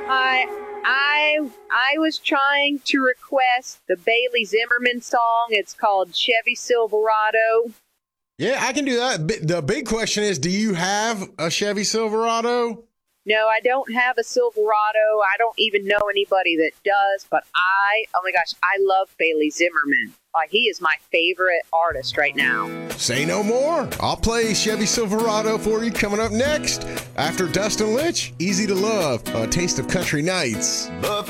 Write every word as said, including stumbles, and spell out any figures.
I I I was trying to request the Bailey Zimmerman song. It's called Chevy Silverado. Yeah, I can do that. B- The big question is, do you have a Chevy Silverado? No, I don't have a Silverado. I don't even know anybody that does, but I, oh my gosh, I love Bailey Zimmerman. Like, he is my favorite artist right now. Say no more. I'll play Chevy Silverado for you coming up next after Dustin Lynch. Easy to Love, a taste of country nights.